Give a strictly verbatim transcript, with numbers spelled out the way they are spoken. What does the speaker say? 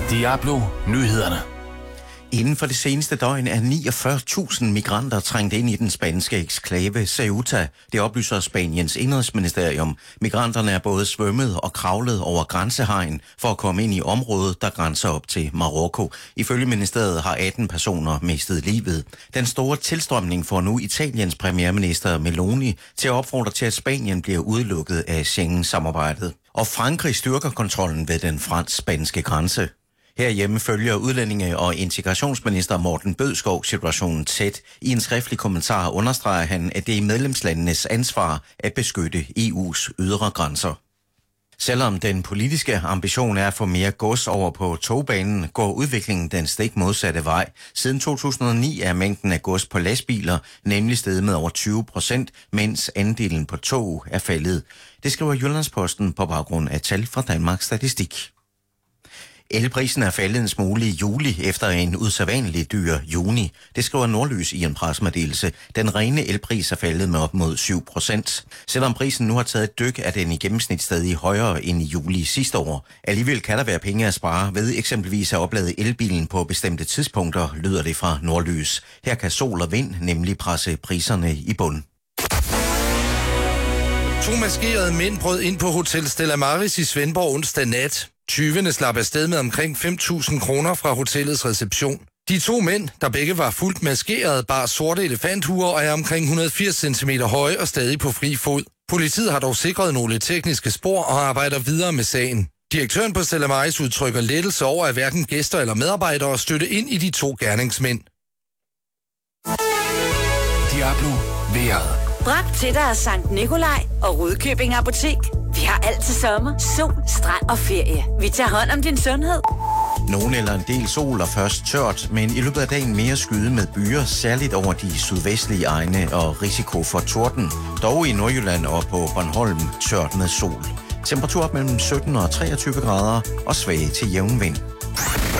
Diablo Nyhederne. Inden for det seneste døgn er niogfyrre tusind migranter trængt ind i den spanske eksklave Ceuta. Det oplyser Spaniens indrigsministerium. Migranterne er både svømmet og kravlet over grænsehegn for at komme ind i området, der grænser op til Marokko. Ifølge ministeriet har atten personer mistet livet. Den store tilstrømning får nu Italiens premierminister Meloni til at opfordre til, at Spanien bliver udelukket af Schengen-samarbejdet. Og Frankrig styrker kontrollen ved den fransk-spanske grænse. Herhjemme følger udlændinge- og integrationsminister Morten Bødskov situationen tæt. I en skriftlig kommentar understreger han, at det er medlemslandenes ansvar at beskytte E U's ydre grænser. Selvom den politiske ambition er at få mere gods over på togbanen, går udviklingen den stik modsatte vej. Siden to tusind og ni er mængden af gods på lastbiler nemlig steget med over tyve procent, mens andelen på tog er faldet. Det skriver Jyllandsposten på baggrund af tal fra Danmarks Statistik. Elprisen er faldet en smule i juli efter en usædvanlig dyr juni. Det skriver Nordlys i en pressemeddelelse. Den rene elpris er faldet med op mod syv procent. Selvom prisen nu har taget et dyk, er den i gennemsnit stadig højere end i juli sidste år. Alligevel kan der være penge at spare ved eksempelvis at oplade elbilen på bestemte tidspunkter, lyder det fra Nordlys. Her kan sol og vind nemlig presse priserne i bund. To maskerede mænd brød ind på Hotel Stella Maris i Svendborg onsdag nat. Tyvene slap afsted med omkring fem tusind kroner fra hotellets reception. De to mænd, der begge var fuldt maskerede, bar sorte elefanthuer og er omkring et hundrede og firs centimeter høje og stadig på fri fod. Politiet har dog sikret nogle tekniske spor og arbejder videre med sagen. Direktøren på Stella Maris udtrykker lettelse over, at hverken gæster eller medarbejdere støtte ind i de to gerningsmænd. Diablo vejret. Bragt til dig af Sankt Nikolaj og Rudkøbing Apotek. Vi har alt til sommer, sol, strand og ferie. Vi tager hånd om din sundhed. Nogen eller en del sol og først tørt, men i løbet af dagen mere skyde med byer, særligt over de sydvestlige egne og risiko for torden. Dog i Nordjylland og på Bornholm tørt med sol. Temperatur mellem sytten og treogtyve grader og svag til jævn vind.